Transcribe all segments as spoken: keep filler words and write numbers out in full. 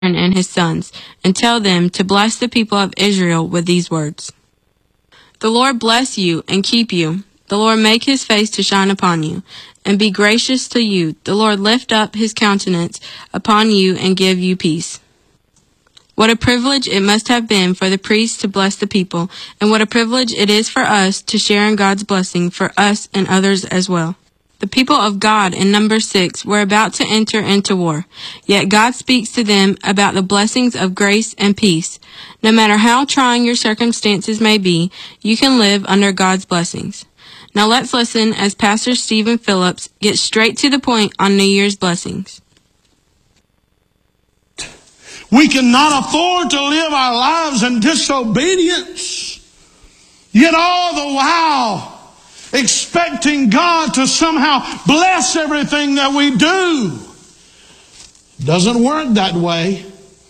and his sons, and tell them to bless the people of Israel with these words. The Lord bless you and keep you. The Lord make his face to shine upon you, and be gracious to you. The Lord lift up his countenance upon you and give you peace. What a privilege it must have been for the priests to bless the people, and what a privilege it is for us to share in God's blessing for us and others as well. The people of God in Numbers six were about to enter into war, yet God speaks to them about the blessings of grace and peace. No matter how trying your circumstances may be, you can live under God's blessings. Now let's listen as Pastor Stephen Phillips gets straight to the point on New Year's blessings. We cannot afford to live our lives in disobedience, yet all the while expecting God to somehow bless everything that we do. Doesn't work that way.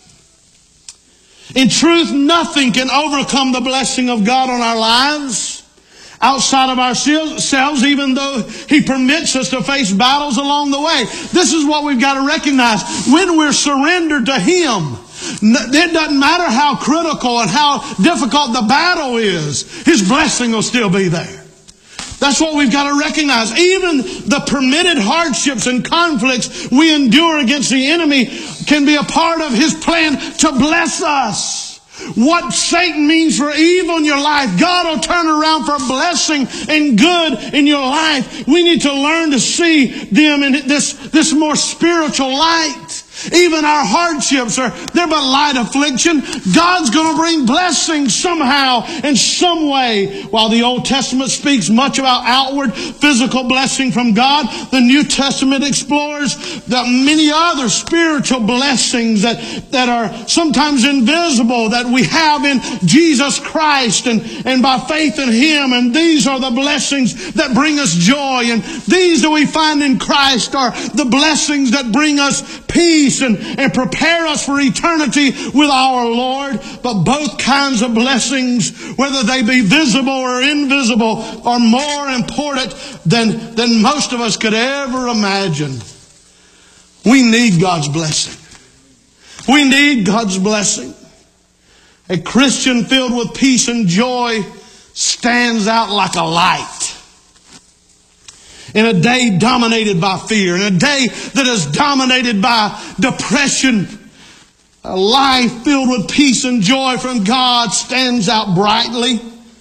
In truth, nothing can overcome the blessing of God on our lives outside of ourselves, even though He permits us to face battles along the way. This is what we've got to recognize. When we're surrendered to Him, it doesn't matter how critical and how difficult the battle is, His blessing will still be there. That's what we've got to recognize. Even the permitted hardships and conflicts we endure against the enemy can be a part of His plan to bless us. What Satan means for evil in your life, God will turn around for blessing and good in your life. We need to learn to see them in this, this more spiritual light. Even our hardships are, they're but light affliction. God's going to bring blessings somehow, in some way. While the Old Testament speaks much about outward physical blessing from God, the New Testament explores the many other spiritual blessings that, that are sometimes invisible that we have in Jesus Christ and, and by faith in Him. And these are the blessings that bring us joy. And these that we find in Christ are the blessings that bring us peace and, and prepare us for eternity with our Lord. But both kinds of blessings, whether they be visible or invisible, are more important than, than most of us could ever imagine. We need God's blessing. We need God's blessing. A Christian filled with peace and joy stands out like a light. In a day dominated by fear, in a day that is dominated by depression, a life filled with peace and joy from God stands out brightly.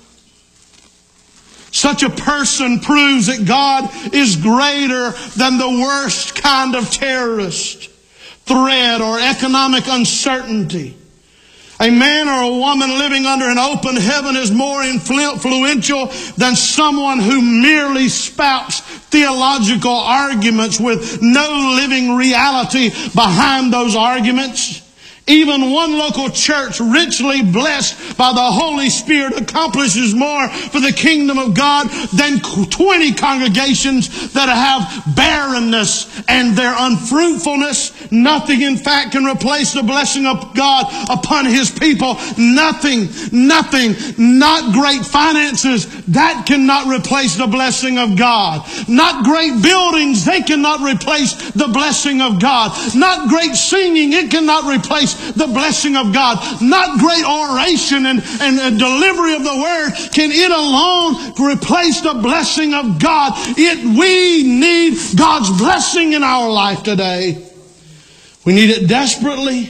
Such a person proves that God is greater than the worst kind of terrorist threat or economic uncertainty. A man or a woman living under an open heaven is more influential than someone who merely spouts theological arguments with no living reality behind those arguments. Even one local church richly blessed by the Holy Spirit accomplishes more for the kingdom of God than twenty congregations that have barrenness and their unfruitfulness. Nothing, in fact, can replace the blessing of God upon His people. Nothing, nothing, not great finances, that cannot replace the blessing of God. Not great buildings, they cannot replace the blessing of God. Not great singing, it cannot replace the blessing of God. Not great oration and, and, and delivery of the word can it alone replace the blessing of God. It, we need God's blessing in our life today. We need it desperately.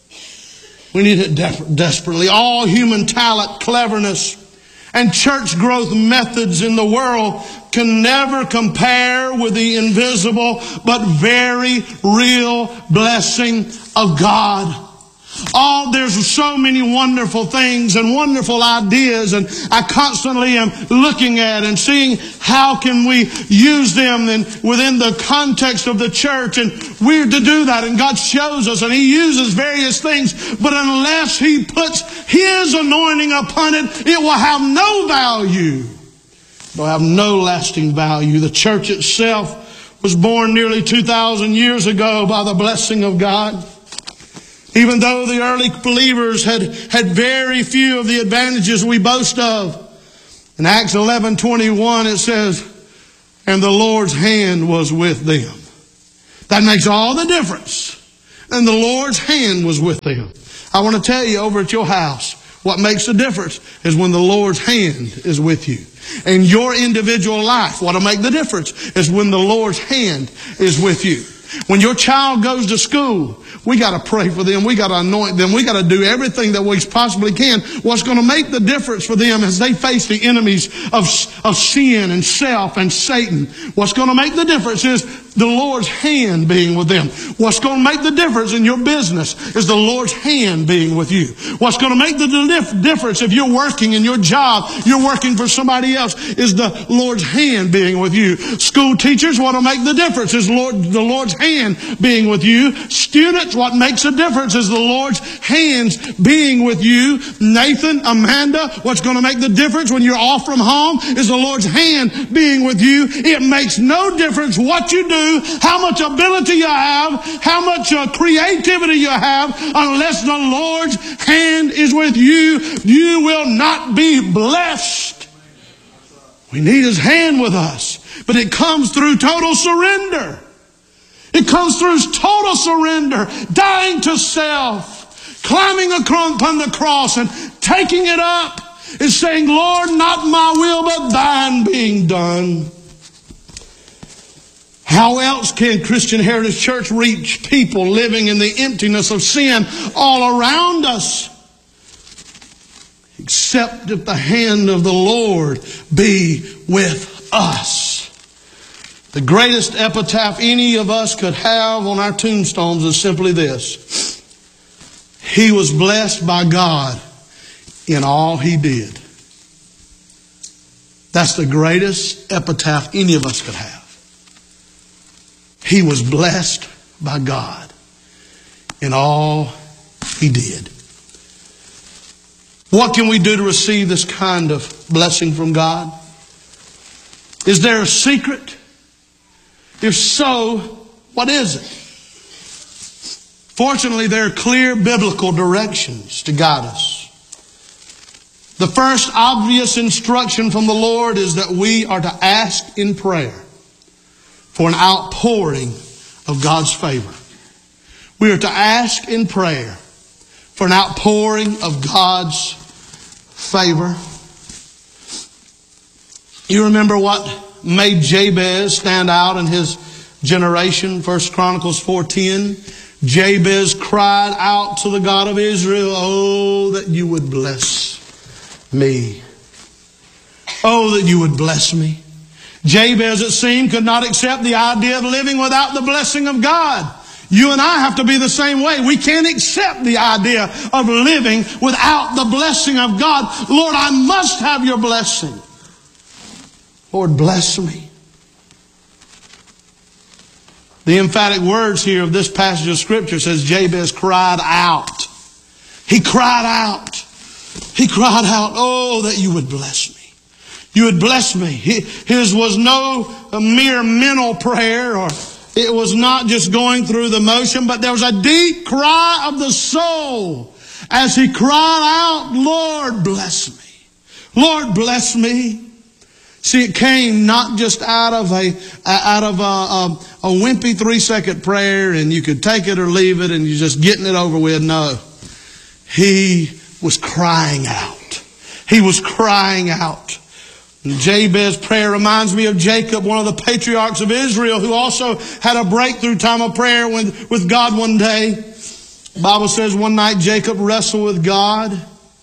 We need it de- desperately. All human talent, cleverness, and church growth methods in the world can never compare with the invisible but very real blessing of God. Oh, there's so many wonderful things and wonderful ideas, and I constantly am looking at and seeing how can we use them in, within the context of the church, and we're to do that, and God shows us, and He uses various things, but unless He puts His anointing upon it, it will have no value. It will have no lasting value. The church itself was born nearly two thousand years ago by the blessing of God. Even though the early believers had, had very few of the advantages we boast of. In Acts eleven twenty-one it says, and the Lord's hand was with them. That makes all the difference. and the Lord's hand was with them. I want to tell you, over at your house, what makes a difference is when the Lord's hand is with you. In your individual life, what'll make the difference is when the Lord's hand is with you. When your child goes to school, we got to pray for them. We got to anoint them. We got to do everything that we possibly can. What's going to make the difference for them as they face the enemies of, of sin and self and Satan? What's going to make the difference is the Lord's hand being with them. What's going to make the difference in your business is the Lord's hand being with you. What's going to make the difference if you're working in your job, you're working for somebody else, is the Lord's hand being with you. School teachers, what will make the difference is Lord, the Lord's hand being with you. Students, what makes a difference is the Lord's hands being with you. Nathan, Amanda, what's going to make the difference when you're off from home is the Lord's hand being with you. It makes no difference what you do, how much ability you have, how much uh, creativity you have, unless the Lord's hand is with you, you will not be blessed. We need His hand with us, but it comes through total surrender. It comes through total surrender, dying to self, climbing upon the cross and taking it up and saying, Lord, not my will, but thine being done. How else can Christian Heritage Church reach people living in the emptiness of sin all around us? Except if the hand of the Lord be with us. The greatest epitaph any of us could have on our tombstones is simply this: He was blessed by God in all He did. That's the greatest epitaph any of us could have. He was blessed by God in all He did. What can we do to receive this kind of blessing from God? Is there a secret? If so, what is it? Fortunately, there are clear biblical directions to guide us. The first obvious instruction from the Lord is that we are to ask in prayer for an outpouring of God's favor. We are to ask in prayer for an outpouring of God's favor. You remember what made Jabez stand out in his generation? First Chronicles four ten. Jabez cried out to the God of Israel, oh, that you would bless me. Oh, that you would bless me. Jabez, it seemed, could not accept the idea of living without the blessing of God. You and I have to be the same way. We can't accept the idea of living without the blessing of God. Lord, I must have your blessing. Lord, bless me. The emphatic words here of this passage of Scripture says Jabez cried out. He cried out. He cried out, oh, that you would bless me. You would bless me. His was no mere mental prayer, or it was not just going through the motion, but there was a deep cry of the soul as he cried out, Lord, bless me. Lord, bless me. See, it came not just out of a out of a, a, a wimpy three-second prayer and you could take it or leave it and you're just getting it over with. No. He was crying out. He was crying out. And Jabez's prayer reminds me of Jacob, one of the patriarchs of Israel, who also had a breakthrough time of prayer when, with God one day. The Bible says one night Jacob wrestled with God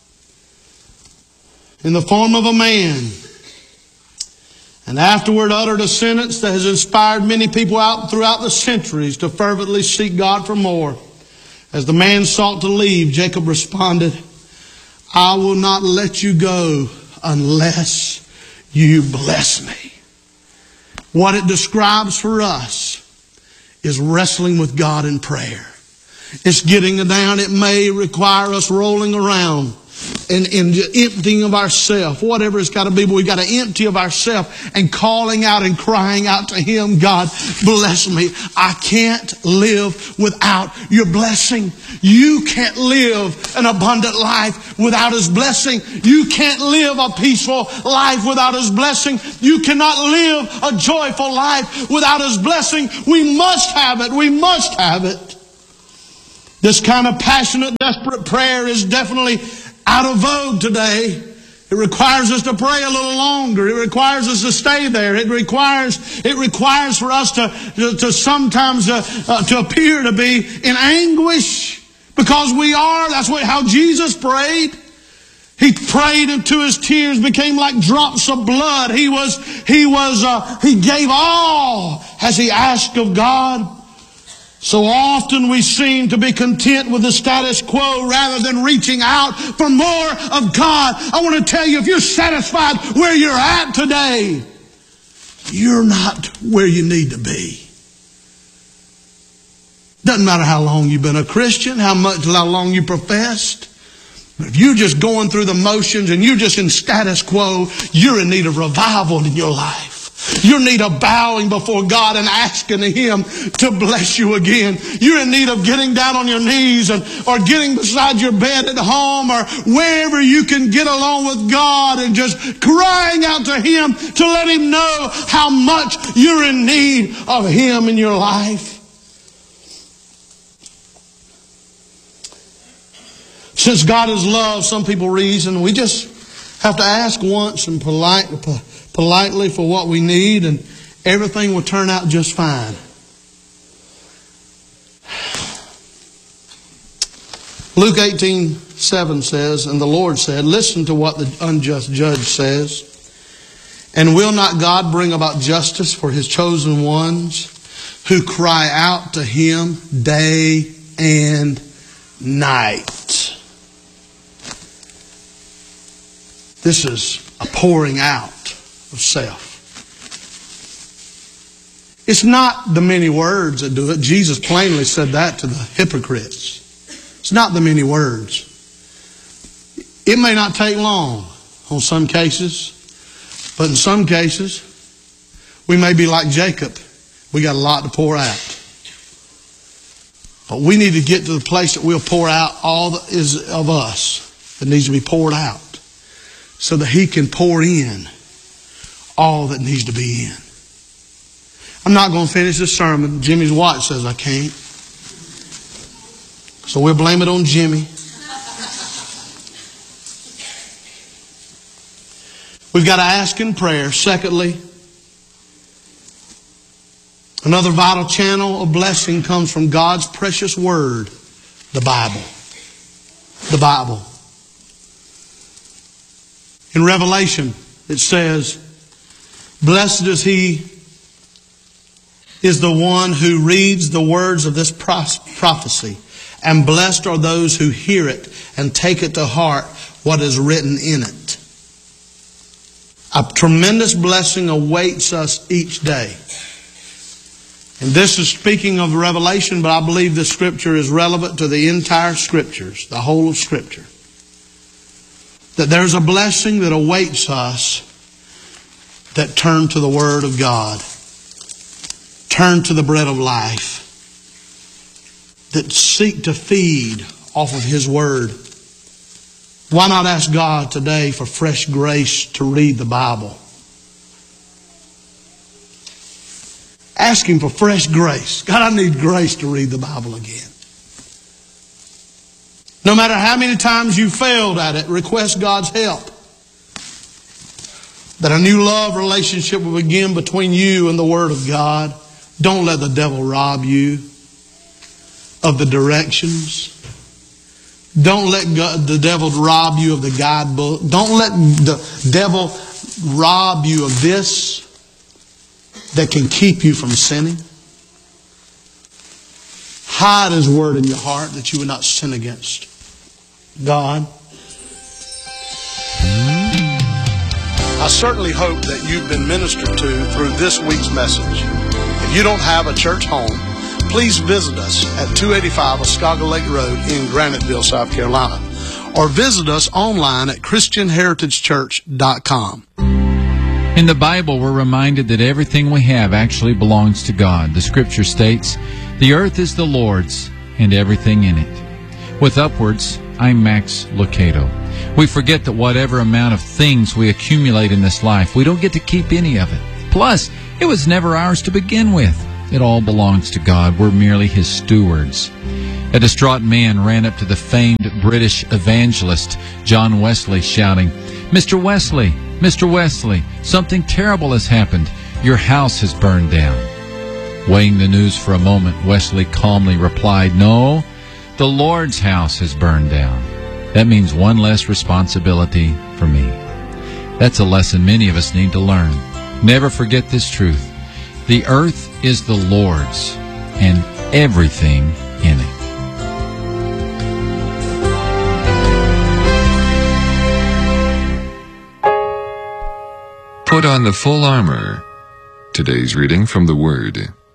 in the form of a man, and afterward uttered a sentence that has inspired many people out throughout the centuries to fervently seek God for more. As the man sought to leave, Jacob responded, I will not let you go unless you bless me. What it describes for us is wrestling with God in prayer. It's getting down. It may require us rolling around and, and emptying of ourselves, whatever it's got to be, but we've got to empty of ourselves and calling out and crying out to Him, God, bless me. I can't live without your blessing. You can't live an abundant life without His blessing. You can't live a peaceful life without His blessing. You cannot live a joyful life without His blessing. We must have it. We must have it. This kind of passionate, desperate prayer is definitely out of vogue today. It requires us to pray a little longer. It requires us to stay there. It requires it requires for us to to, to sometimes uh, uh, to appear to be in anguish, because we are. That's what how Jesus prayed. He prayed until his tears became like drops of blood. He was he was uh, he gave all as he asked of God. So often we seem to be content with the status quo rather than reaching out for more of God. I want to tell you, if you're satisfied where you're at today, you're not where you need to be. Doesn't matter how long you've been a Christian, how much, how long you professed. But if you're just going through the motions and you're just in status quo, you're in need of revival in your life. You're in need of bowing before God and asking Him to bless you again. You're in need of getting down on your knees and or getting beside your bed at home or wherever you can get along with God and just crying out to Him to let Him know how much you're in need of Him in your life. Since God is love, some people reason we just have to ask once and polite, politely for what we need, and everything will turn out just fine. Luke eighteen seven says, and the Lord said, listen to what the unjust judge says. And will not God bring about justice for His chosen ones who cry out to Him day and night? This is a pouring out of self. It's not the many words that do it. Jesus plainly said that to the hypocrites. It's not the many words. It may not take long on some cases, but in some cases, we may be like Jacob. We got a lot to pour out. But we need to get to the place that we'll pour out all that is of us that needs to be poured out, so that He can pour in all that needs to be in. I'm not going to finish this sermon. Jimmy's watch says I can't. So we'll blame it on Jimmy. We've got to ask in prayer. Secondly, another vital channel of blessing comes from God's precious Word, the Bible. The Bible. In Revelation, it says, blessed is he, is the one who reads the words of this prophecy, and blessed are those who hear it and take it to heart what is written in it. A tremendous blessing awaits us each day. And this is speaking of Revelation, but I believe this scripture is relevant to the entire scriptures, the whole of Scripture. That there's a blessing that awaits us that turn to the Word of God. Turn to the bread of life. That seek to feed off of His Word. Why not ask God today for fresh grace to read the Bible? Ask Him for fresh grace. God, I need grace to read the Bible again. No matter how many times you failed at it, request God's help. That a new love relationship will begin between you and the Word of God. Don't let the devil rob you of the directions. Don't let God, the devil rob you of the guidebook. Don't let the devil rob you of this that can keep you from sinning. Hide His Word in your heart that you would not sin against God. I certainly hope that you've been ministered to through this week's message. If you don't have a church home, please visit us at two eighty-five Oscaga Lake Road in Graniteville, South Carolina, or visit us online at Christian Heritage Church dot com. In the Bible, we're reminded that everything we have actually belongs to God. The Scripture states, "The earth is the Lord's, and everything in it." With Upwards, I'm Max Lucado. We forget that whatever amount of things we accumulate in this life, we don't get to keep any of it. Plus, it was never ours to begin with. It all belongs to God. We're merely His stewards. A distraught man ran up to the famed British evangelist John Wesley, shouting, "Mister Wesley, Mister Wesley, something terrible has happened. Your house has burned down." Weighing the news for a moment, Wesley calmly replied, "No, the Lord's house has burned down. That means one less responsibility for me." That's a lesson many of us need to learn. Never forget this truth. The earth is the Lord's, and everything in it. Put on the full armor. Today's reading from the Word.